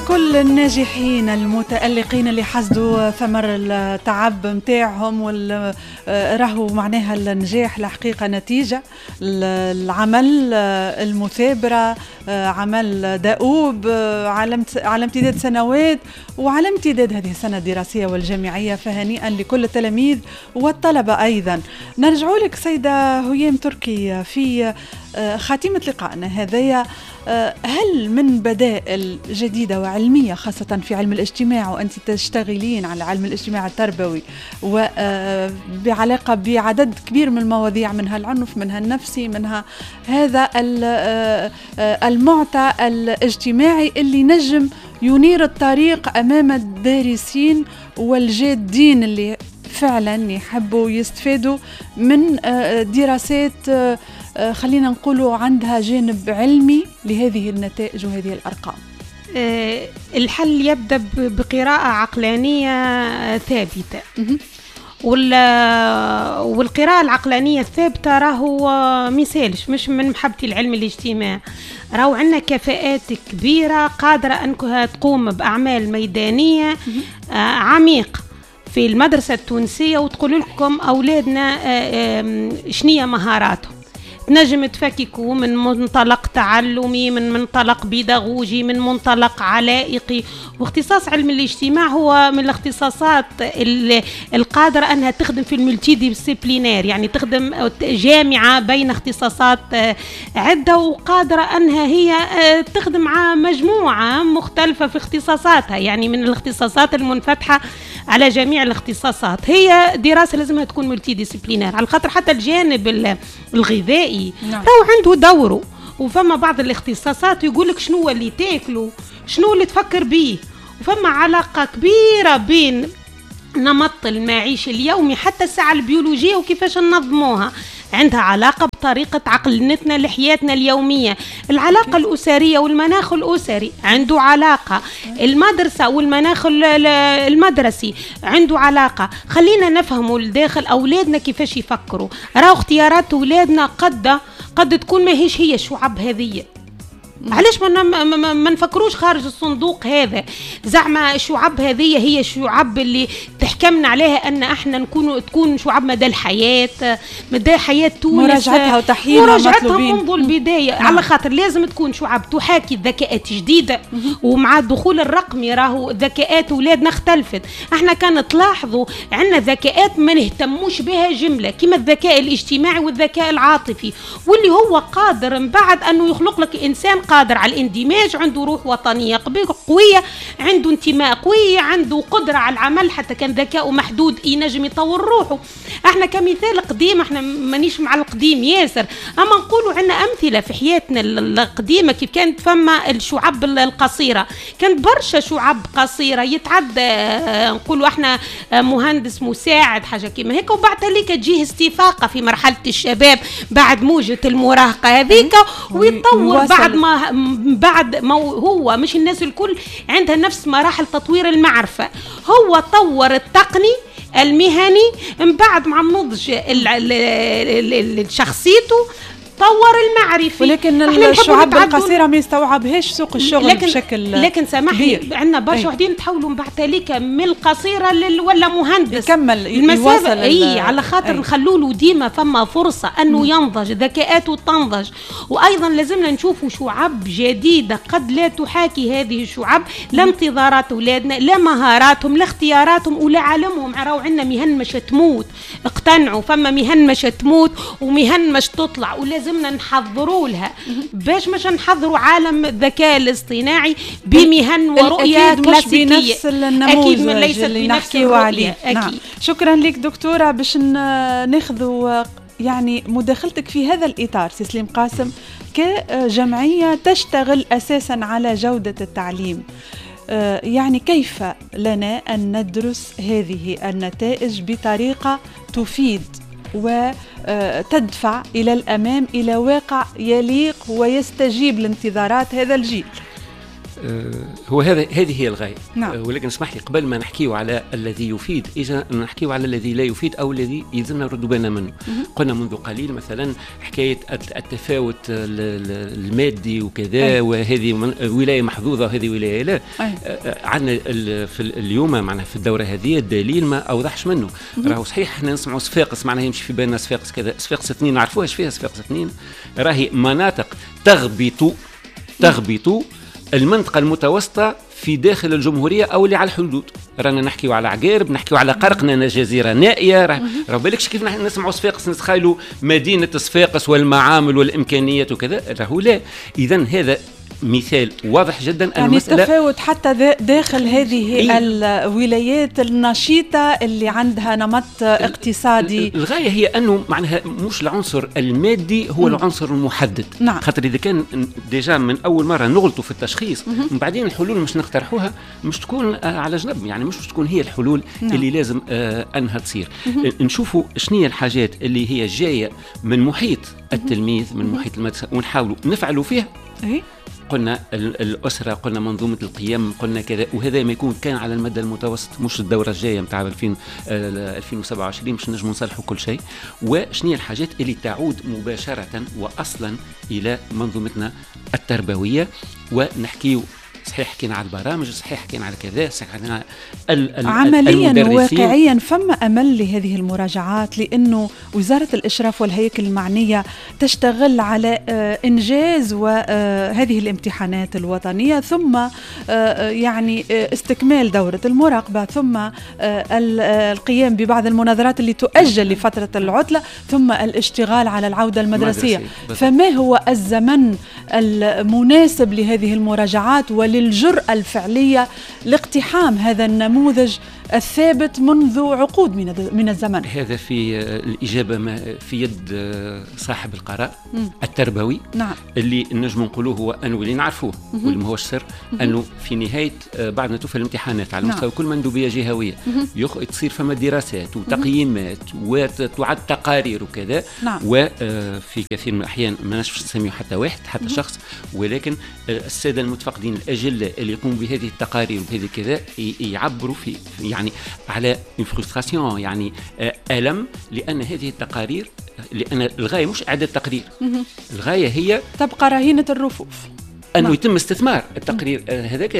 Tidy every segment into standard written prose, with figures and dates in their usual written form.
كل الناجحين المتألقين اللي حصدوا ثمر التعب متاعهم راهو معناها النجاح الحقيقة نتيجة العمل المثابرة، عمل دؤوب على امتداد سنوات وعلى امتداد هذه السنة الدراسية والجامعية، فهنيئا لكل التلاميذ والطلبة أيضا. نرجع لك سيدة هيام تركي في خاتمة لقائنا هذايا، هل من بدائل جديدة وعلمية خاصة في علم الاجتماع وأنت تشتغلين على علم الاجتماع التربوي وبعلاقة بعدد كبير من المواضيع، منها العنف، منها النفسي، منها هذا المعطى الاجتماعي اللي نجم ينير الطريق أمام الدارسين والجادين اللي فعلا يحبوا يستفادوا من دراسات خلينا نقولوا عندها جانب علمي لهذه النتائج وهذه الأرقام؟ الحل يبدأ بقراءة عقلانية ثابتة، والقراءة العقلانية الثابتة راهو مثالش مش من محبتي العلم الاجتماع، راهو عندنا كفاءات كبيرة قادرة أنها تقوم بأعمال ميدانية عميقة في المدرسة التونسية وتقول لكم أولادنا شنية مهاراتهم. نجم تفككوا من منطلق تعلمي، من منطلق بيداغوجي، من منطلق علائقي. واختصاص علم الاجتماع هو من الاختصاصات القادرة أنها تخدم في الملتي ديسيبلينير، يعني تخدم جامعة بين اختصاصات عدة، وقادرة أنها هي تخدم مع مجموعة مختلفة في اختصاصاتها، يعني من الاختصاصات المنفتحة على جميع الاختصاصات. هي دراسة لازمها تكون ملتي ديسيبلينير، على خاطر حتى الجانب الغذائي راهو عنده دوره، وفما بعض الاختصاصات يقولك شنو اللي تاكله، شنو اللي تفكر بيه، وفما علاقة كبيرة بين نمط المعيشة اليومي حتى الساعة البيولوجية وكيفاش ننظموها، عندها علاقة بطريقة عقلنتنا لحياتنا اليومية. العلاقة الأسرية والمناخ الأسري عنده علاقة، المدرسة والمناخ المدرسي عنده علاقة. خلينا نفهموا داخل أولادنا كيفاش يفكروا، راهو اختيارات أولادنا قد تكون ما هي الشعب هذه. علاش ما نفكروش خارج الصندوق هذا؟ زعما الشعب هذه هي الشعب اللي تحكمنا عليها ان احنا تكون شعب مدى حياة تونس، مراجعتها وتحيينها منذ البداية. على خاطر لازم تكون شعب تحاكي ذكاءات جديدة، ومع الدخول الرقمي راهو ذكاءات اولادنا اختلفت. احنا كان تلاحظوا عندنا ذكاءات ما نهتموش بها جملة، كما الذكاء الاجتماعي والذكاء العاطفي، واللي هو قادر من بعد انه يخلق لك انسان قادر على الاندماج، عنده روح وطنية قوية، عنده انتماء قوي، عنده قدرة على العمل، حتى كان ذكاء محدود ينجم يطور روحه. احنا كمثال قديم، احنا مانيش مع القديم ياسر، اما نقولوا عندنا امثلة في حياتنا القديمة كيف كانت فما الشعب القصيرة، كانت برشا شعب قصيرة يتعدى نقولوا احنا مهندس مساعد حاجة كيما هيك، وبعد ذلك تجيه استفاقة في مرحلة الشباب بعد موجة المراهقة هذيك، ويتطور بعد ما هو مش الناس الكل عندها نفس مراحل تطوير المعرفة. هو طور التقني المهني من بعد مع النضج شخصيته طور المعرفي، ولكن الشعب القصيرة ما يستوعبهاش سوق الشغل بشكل لكن سامحني عندنا برشا وحدين تحولوا من بعد ذلك من القصيرة ولا مهندس يكمل المسافة على خاطر نخلوا له ديما فما فرصة انه ينضج، ذكاءاته تنضج. وايضا لازمنا نشوفوا شعب جديدة قد لا تحاكي هذه الشعب، لا انتظارات اولادنا، لا مهاراتهم، لا اختياراتهم، ولا عالمهم. راهو عندنا مهن مش تموت، اقتنعوا فما مهن مش تموت ومهن مش تطلع، ولازم نحضروا لها باش مش نحضروا عالم الذكاء الاصطناعي بمهن ورؤية كلاسيكية، بنفس النموذج أكيد ليست اللي بنفس نحكيوا عليه. نعم. شكرا لك دكتورة. باش ناخذوا يعني مداخلتك في هذا الإطار سي سليم قاسم كجمعية تشتغل أساسا على جودة التعليم، يعني كيف لنا أن ندرس هذه النتائج بطريقة تفيد وتدفع إلى الأمام إلى واقع يليق ويستجيب لانتظارات هذا الجيل؟ هو هذه هي الغاية. نعم. ولكن اسمح لي قبل ما نحكيه على الذي يفيد إذا نحكيه على الذي لا يفيد أو الذي يلزمنا نرد بالنا منه. قلنا منذ قليل مثلا حكاية التفاوت المادي وكذا، وهذه ولاية محظوظة وهذه ولاية لا. عندنا في اليوم معنا في الدورة هذه الدليل ما أوضحش منه. راهو صحيح احنا نسمعوا صفاقس، معناها يمشي في بالنا صفاقس كذا، صفاقس 2 نعرفوها ايش فيها صفاقس 2. راهي مناطق تغبط المنطقة المتوسطة في داخل الجمهورية أو اللي على الحدود. رانا نحكيو على عقارب، نحكيو على قرقنة، جزيرة نائية. راه بالكش كيف نسمعوا صفاقس نتخيلوا مدينة صفاقس والمعامل والإمكانيات وكذا، راهو لا. إذن هذا مثال واضح جدا يعني التفاوت حتى داخل هذه الولايات النشيطة اللي عندها نمط اقتصادي. الغاية هي أنه معناها مش العنصر المادي هو العنصر المحدد. نعم. خاطر إذا كان ديجا من أول مرة نغلطوا في التشخيص من بعدين الحلول مش نقترحوها مش تكون على جنب، يعني مش تكون هي الحلول اللي لازم أنها تصير. نشوفوا شنية الحاجات اللي هي جاية من محيط التلميذ، من محيط المدرسة، ونحاولوا نفعلوا فيها. قلنا الأسرة، قلنا منظومة القيم، قلنا كذا. وهذا ما يكون كان على المدى المتوسط، مش الدورة الجاية متاع 2027 مش نجم نصلحوا كل شيء. وشنية الحاجات اللي تعود مباشرة وأصلا إلى منظومتنا التربوية. ونحكيو صحيح حكينا على البرامج، صحيح حكينا على كذا، صحيح حكينا عمليا وواقعيا. فما أمل لهذه المراجعات، لأنه وزارة الإشراف والهيكل المعنية تشتغل على إنجاز وهذه الامتحانات الوطنية، ثم يعني استكمال دورة المراقبة، ثم القيام ببعض المناظرات اللي تؤجل لفترة العطلة، ثم الاشتغال على العودة المدرسية. فما هو الزمن المناسب لهذه المراجعات وللجرأة الفعلية لاقتحام هذا النموذج الثابت منذ عقود من الزمن؟ هذا في الإجابة في يد صاحب القرار التربوي. نعم. اللي نجم نقولوه هو أنه اللي نعرفوه واللي ما هوش سر، أنه في نهاية بعد ما توفى الامتحانات على مستوى كل مندوبية جهوية تصير فما دراسات وتقييمات وتعد تقارير وكذا. نعم. وفي كثير من الأحيان ما نشوفش نسميه حتى واحد حتى شخص، ولكن السادة المتفقدين الأجلاء اللي يقوموا بهذه التقارير وبهذه كذا يعبروا في يعني على فرستراسيون، يعني ألم، لأن هذه التقارير، لأن الغاية مش إعادة تقرير، الغاية هي تبقى رهينة الرفوف، أنه يتم استثمار التقرير هذاك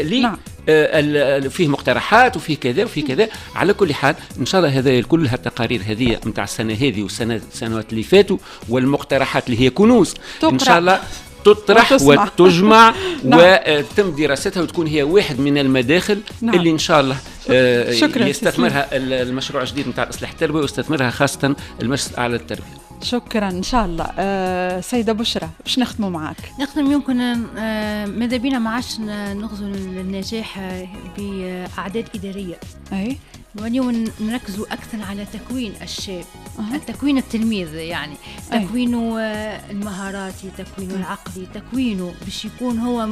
اللي فيه مقترحات وفيه كذا وفيه كذا. على كل حال إن شاء الله هذا كل التقارير هذه متاع السنة هذه والسنوات اللي فاتوا والمقترحات اللي هي كنوز إن شاء الله تطرح وتجمع وتم دراستها وتكون هي واحد من المداخل اللي إن شاء الله يستثمرها المشروع الجديد متاع الإصلاح التربوي ويستثمرها خاصة المجلس الأعلى للتربية. شكرا إن شاء الله. سيدة بشرى باش نختموا معك. نختم يمكن ماذا بينا ما عادش نغزو النجاح بأعداد إدارية. أي واليوم نركزوا أكثر على تكوين الشاب، تكوين التلميذ، يعني تكوينه المهاراتي، تكوينه العقلي، تكوينه باش يكون هو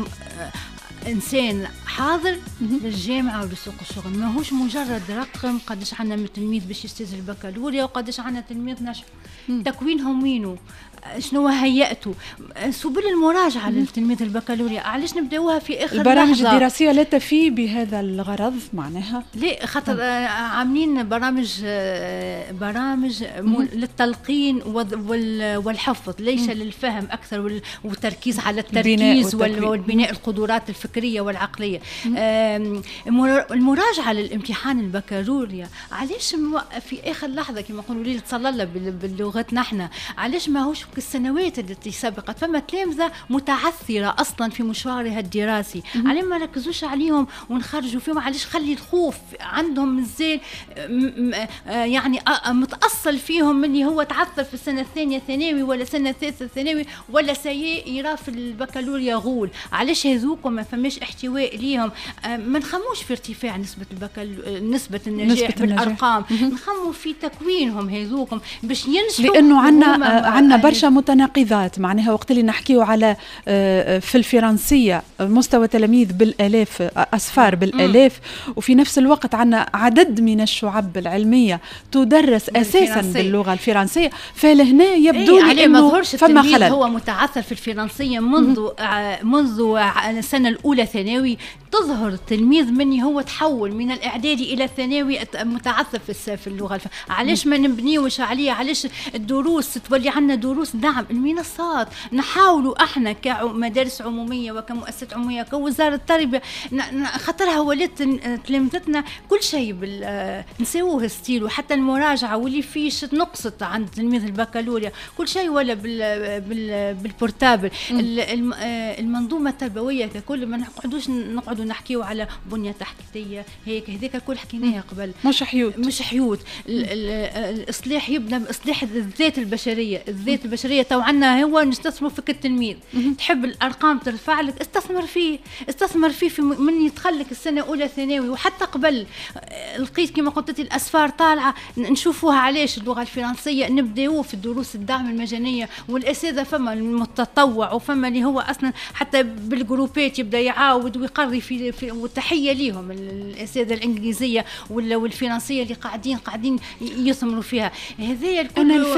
إنسان حاضر للجامعة ولسوق الشغل. ما هوش مجرد رقم قديش عنا من تلميذ باش يستاذ البكالوريا وقديش عنا تلميذ نشر. تكوينهم وينه، شنو هيئته، سبل المراجعة للتلميذ البكالوريا. علاش نبداوها في آخر البرامج لحظة؟ الدراسية لا تفي بهذا الغرض معناها؟ ليه؟ خاطر عاملين برامج للتلقين والحفظ، ليس للفهم أكثر والتركيز على التركيز والبناء القدرات الفكرية والعقلية. المراجعة للامتحان البكالوريا علاش في آخر لحظة كما نقولوا ليلة صلالة بلغتنا احنا؟ علاش ما هوش السنوات التي سبقت؟ فما تلامذة متعثرة أصلا في مشوارها الدراسي، على ما ركزوش عليهم ونخرجوا فيهم. علاش خلي الخوف عندهم مازال يعني متأصل فيهم، اللي هو تعثر في السنة الثانية ثانوي ولا سنة الثالثة ثانوي ولا يرى في البكالوريا غول. علاش هذوكم ما فماش احتواء ليهم؟ ما نخموش في ارتفاع نسبة النجاح بالأرقام، نخموا في تكوينهم هذوكم باش ينجحوا لانه عندنا برشا متناقضات. معناها وقت اللي نحكيو على في الفرنسيه مستوى تلاميذ بالالاف، اصفار بالالاف، وفي نفس الوقت عندنا عدد من الشعب العلميه تدرس اساسا باللغه الفرنسيه. فلهنا يبدو لي انه فما خلل. هو متعثر في الفرنسيه منذ السنه الاولى ثانوي. تظهر التلميذ من هو تحول من الاعدادي الى الثانوي متعثر في اللغه. علاش ما نبنيوش عليه؟ علاش الدروس تولي عندنا دروس؟ نعم، المنصات نحاولوا احنا كمدارس عموميه وكمؤسسات عموميه كوزاره التربيه، خاطرها ولات تلامذتنا كل شيء نساووه ستيل، وحتى المراجعه واللي فيش نقصت عند تلميذ البكالوريا كل شيء ولا بالبورتابل. المنظومه التربويه ككل ما نقعدوا نحكيو على بنيه تحتيه هيك هذاك الكل حكيناها قبل. مش حيوت. الاصلاح يبدا باصلاح الذات البشريه. تو عندنا هو نستثمر في التلميذ. تحب الارقام ترفع لك، استثمر فيه من يدخل لك السنه اولى ثانوي وحتى قبل. لقيت كما قلت الاسفار طالعه نشوفوها. علاش اللغه الفرنسيه نبداو في الدروس الدعم المجانيه، والاساتذه فما المتطوع وفما اللي هو اصلا حتى بالجروبات يبدا يعاود ويقري في والتحيه ليهم الاساتذه الانجليزيه والفرنسيه اللي قاعدين يثمروا فيها. هذايا الكل. انا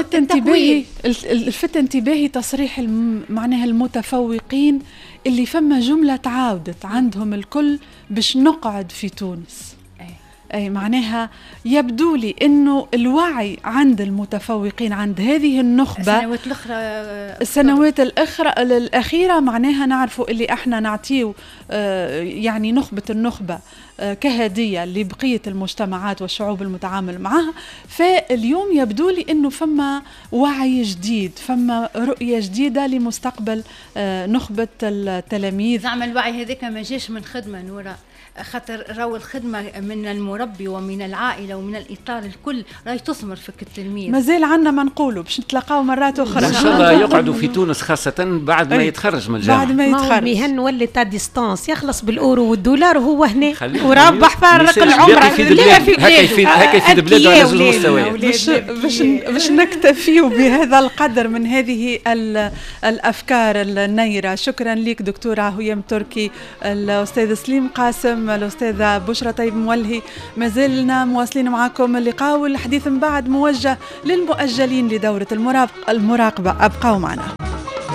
الفت انتباهي تصريح معناها المتفوقين اللي فما جمله تعاودت عندهم الكل باش نقعد في تونس. أي معناها يبدو لي إنه الوعي عند المتفوقين عند هذه النخبة السنوات الأخيرة معناها نعرفوا اللي احنا نعطيو يعني النخبة كهدية لبقية المجتمعات والشعوب المتعامل معها. فاليوم يبدو لي إنه فما وعي جديد، فما رؤية جديدة لمستقبل نخبة التلاميذ. نعم، الوعي هذاك ما جاش من خدمة نورا، خاطر راهو الخدمة من المربي ومن العائلة ومن الإطار الكل راهي تثمر فيك التلميذ. مازال عندنا ما نقولوا باش نتلاقاو مرات أخرى إن شاء الله يقعدوا في تونس خاصة بعد ما يتخرج من الجامعة. بعد ما يتخرج مهن ولي تا ديستانس يخلص بالأورو والدولار وهو هنا وربح فارق العمر. هكا يفيد بلاده على زوج مستويات. باش نكتفيوا بهذا القدر من هذه الأفكار النيرة. شكرا لك دكتورة هيام تركي، الأستاذ سليم قاسم، الأستاذة بشرى طيب مولهي. ما زلنا مواصلين معكم اللقاء والحديث من بعد موجه للمؤجلين لدورة المراقبة. أبقوا معنا.